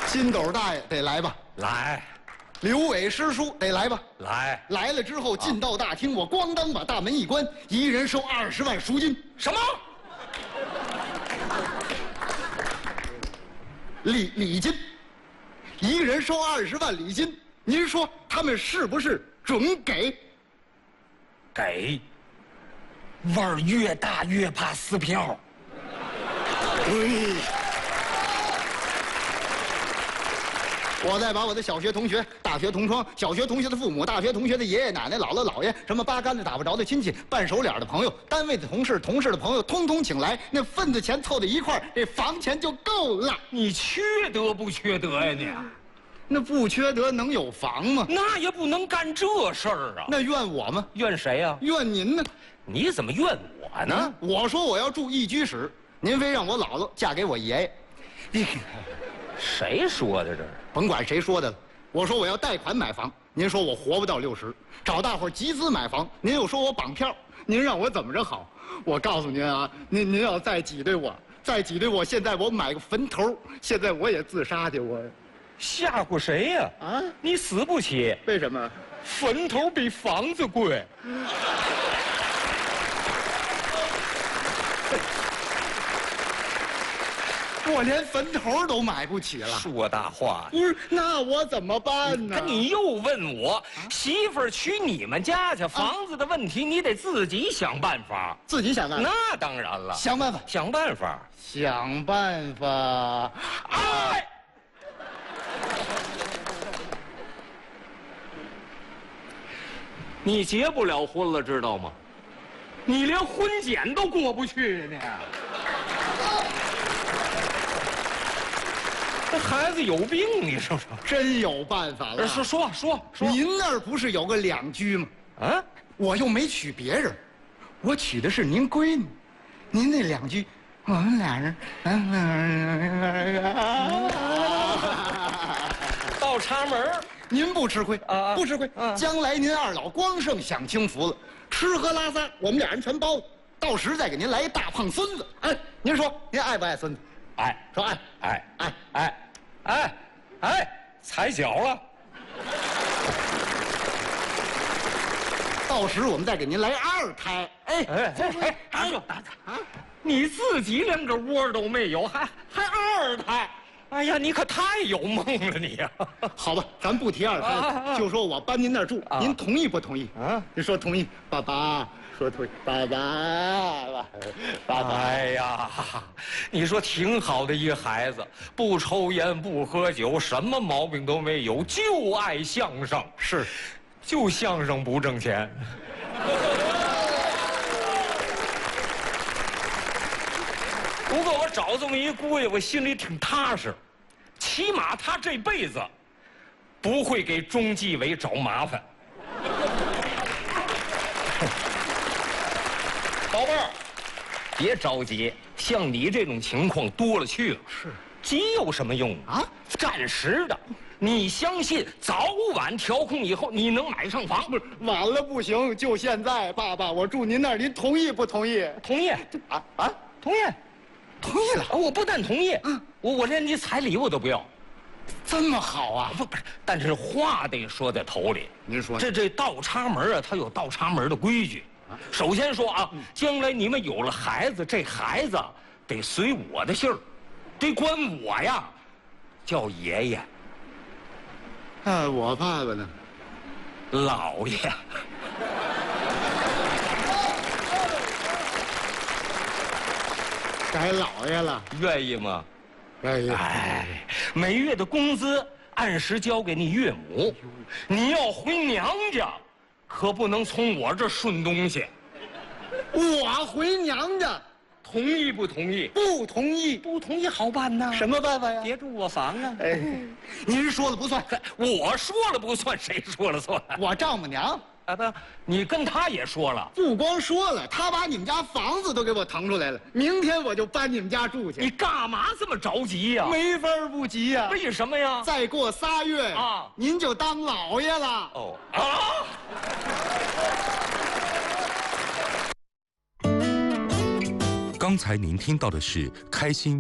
金斗大爷得来吧？ 来， 刘伟师叔得来吧？ 来， 来了之后进到大厅，我咣当把大门一关，一人收20万赎金。 什么？ 礼金，一个人收20万礼金，您说他们是不是准给？ 给。味儿越大越怕撕票。 我再把我的小学同学、大学同窗、小学同学的父母、大学同学的爷爷奶奶、姥姥姥爷，什么八竿子打不着的亲戚、半熟脸的朋友、单位的同事、同事的朋友，通通请来，那份子钱凑在一块儿，这房钱就够了。 你缺德不缺德呀你？ 那不缺德能有房吗？ 那也不能干这事儿啊！ 那怨我吗？ 怨谁呀？ 怨您呢？ 你怎么怨我呢？ 我说我要住一居室，您非让我姥姥嫁给我爷爷。 谁说的这是？ 甭管谁说的了，我说我要贷款买房，您说我活不到60；找大伙集资买房，您又说我绑票，您让我怎么着好？我告诉您啊，您要再挤兑我，现在我买个坟头，现在我也自杀去，我吓唬谁呀？ 啊， 你死不起。 为什么？ 坟头比房子贵。 我连坟头都买不起了。 说大话。 不是，那我怎么办呢？ 你又问我，媳妇儿娶你们家去，房子的问题你得自己想办法。 自己想办法。 那当然了， 想办法， 想办法， 想办法。 哎，你结不了婚了，知道吗？你连婚检都过不去呢。这孩子有病，你说说。 真有办法了。 说。 您那儿不是有个2居吗？ 啊， 我又没娶别人，我娶的是您闺女。您那2居，我们俩人， 倒插门。 您不吃亏啊不吃亏。将来您二老光剩享清福了，吃喝拉撒我们俩人全包，到时再给您来一大胖孙子。哎，您说您爱不爱孙子？ 哎， 说爱。 踩脚了。 到时我们再给您来2胎。 哎呦，你自己连个窝都没有，还2胎？哎呀，你可太有梦了你呀！ 好吧，咱不提2胎，就说我搬您那儿住，您同意不同意？啊，您说同意，爸爸说同意，爸爸。 哎呀，你说挺好的一个孩子，不抽烟不喝酒，什么毛病都没有，就爱相声。 是， 就相声不挣钱。不过我找这么一姑爷，我心里挺踏实，起码他这辈子不会给中纪委找麻烦。宝贝儿，别着急，像你这种情况多了去了。 是， 急有什么用啊？暂时的。你相信早晚调控以后，你能买上房？ 不是，晚了不行，就现在，爸爸，我住您那儿，您同意不同意？ 同意。同意。 同意了。 我不但同意，我连你彩礼我都不要。 这么好啊？ 不是，但是话得说在头里。 您说这倒插门啊，它有倒插门的规矩。首先说啊，将来你们有了孩子，这孩子得随我的姓儿，得管我呀，叫爷爷。 我爸爸呢？ 老爷。 改老爷了， 愿意吗？ 愿意。 哎，每月的工资按时交给你岳母。你要回娘家，可不能从我这顺东西。 我回娘家， 同意不同意？ 不同意。 不同意好办呐。 什么办法呀？ 别住我房啊！ 哎，您说了不算， 我说了不算，谁说了算？ 我丈母娘。 啊不，你跟他也说了。 不光说了，他把你们家房子都给我腾出来了，明天我就搬你们家住去。 你干嘛这么着急呀？ 没法不急呀。 为什么呀？ 再过3月啊， 您就当老爷了。 哦啊！ 刚才您听到的是开心